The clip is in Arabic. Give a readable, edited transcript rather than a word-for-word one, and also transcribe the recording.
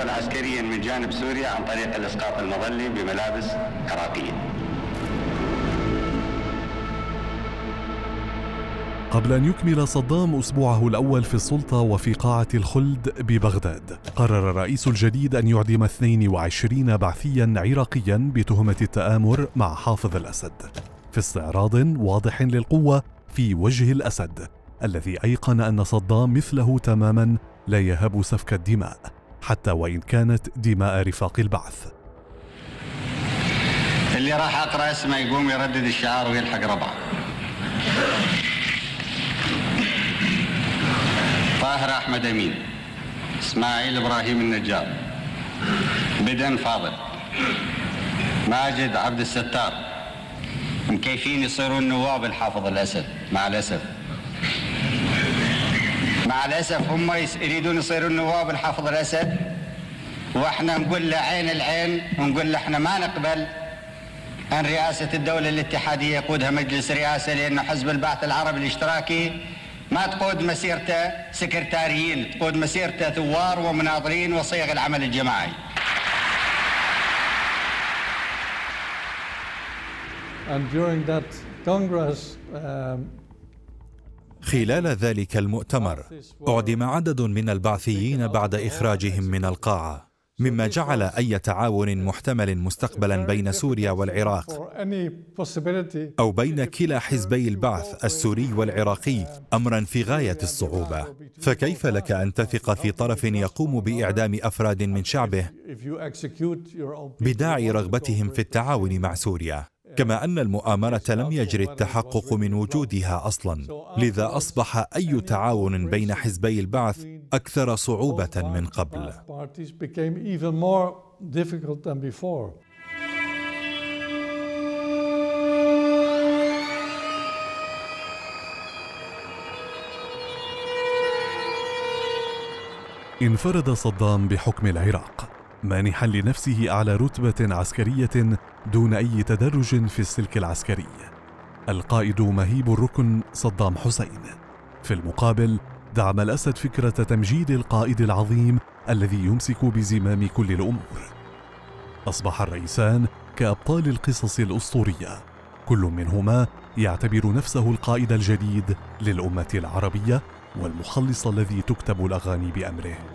تدخل عسكريا من جانب سوريا عن طريق الإسقاط المظلي بملابس عراقية. قبل أن يكمل صدام أسبوعه الأول في السلطة وفي قاعة الخلد ببغداد، قرر الرئيس الجديد أن يعدم 22 بعثيا عراقيا بتهمة التآمر مع حافظ الأسد، في استعراض واضح للقوة في وجه الأسد الذي أيقن أن صدام مثله تماما لا يهاب سفك الدماء حتى وإن كانت دماء رفاق البعث. اللي راح أقرأ اسمه يقوم يردد الشعار ويلحق ربعه. طاهر أحمد أمين، إسماعيل إبراهيم النجار، بدن فاضل، ماجد عبد الستار. مكيفين يصيرون نواب الحافظ الأسد مع الأسف. مع الأسف هم يريدون يصيرون نواب الحافظ الأسد، وإحنا نقول له عين العين، ونقول له إحنا ما نقبل أن رئاسة الدولة الاتحادية يقودها مجلس رئاسة، لأنه حزب البعث العربي الاشتراكي ما تقود مسيرته سكرتاريين، تقود مسيرته ثوار ومناظرين وصيغ العمل الجماعي. خلال ذلك المؤتمر أعدم عدد من البعثيين بعد إخراجهم من القاعة، مما جعل أي تعاون محتمل مستقبلا بين سوريا والعراق أو بين كلا حزبي البعث السوري والعراقي أمرا في غاية الصعوبة. فكيف لك أن تثق في طرف يقوم بإعدام أفراد من شعبه بداعي رغبتهم في التعاون مع سوريا؟ كما أن المؤامرة لم يجري التحقق من وجودها أصلا، لذا أصبح أي تعاون بين حزبي البعث أكثر صعوبة من قبل. انفرد صدام بحكم العراق، مانحا لنفسه أعلى رتبة عسكرية دون أي تدرج في السلك العسكري، القائد مهيب الركن صدام حسين. في المقابل دعم الأسد فكرة تمجيد القائد العظيم الذي يمسك بزمام كل الأمور. أصبح الرئيسان كأبطال القصص الأسطورية، كل منهما يعتبر نفسه القائد الجديد للأمة العربية والمخلص الذي تكتب الأغاني بأمره.